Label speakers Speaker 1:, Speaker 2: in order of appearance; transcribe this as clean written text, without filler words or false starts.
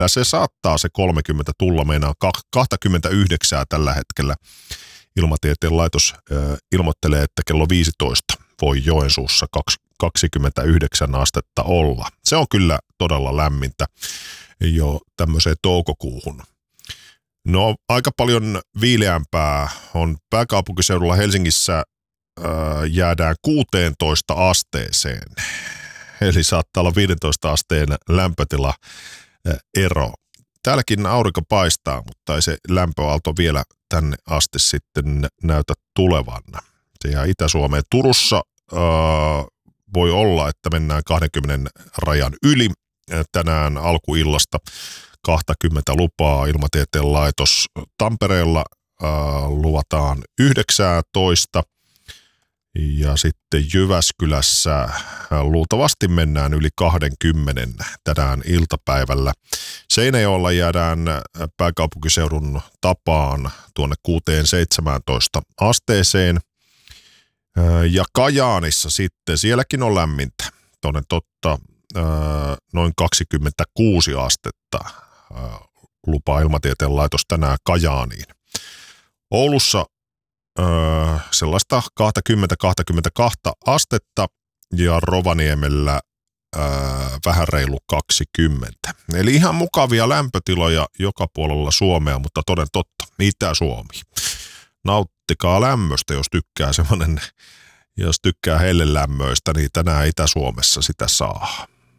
Speaker 1: se saattaa se 30 tulla, meinaa 29 tällä hetkellä. Ilmatieteen laitos ilmoittelee, että kello 15 voi Joensuussa 29 astetta olla. Se on kyllä todella lämmintä jo tämmöiseen toukokuuhun. No aika paljon viileämpää on pääkaupunkiseudulla. Helsingissä jäädään 16 asteeseen. Eli saattaa olla 15 asteen lämpötila ero. Täälläkin aurinko paistaa, mutta ei se lämpöaalto vielä tänne asti sitten näytä tulevan. Ja Itä-Suomeen Turussa voi olla, että mennään 20 rajan yli tänään alkuillasta. 20 lupaa Ilmatieteen laitos. Tampereella luvataan 19 ja sitten Jyväskylässä luultavasti mennään yli 20 tänään iltapäivällä. Seinäjoella jäädään pääkaupunkiseudun tapaan tuonne 16-17 asteeseen. Ja Kajaanissa sitten, sielläkin on lämmintä, toden totta, noin 26 astetta lupaa Ilmatieteen laitos tänään Kajaaniin. Oulussa sellaista 20-22 astetta ja Rovaniemellä vähän reilu 20. Eli ihan mukavia lämpötiloja joka puolella Suomea, mutta toden totta, Itä-Suomi. Nauttikaa lämmöstä, jos tykkää hellelämmöistä, niin tänään Itä-Suomessa sitä saa.